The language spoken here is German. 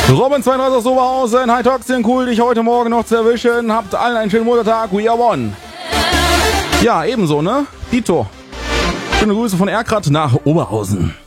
Robin 32 aus Oberhausen, hi Toxin, cool dich heute Morgen noch zu erwischen. Habt allen einen schönen Muttertag, we are one. Ja, ebenso, ne? Dito. Schöne Grüße von Erkrath nach Oberhausen.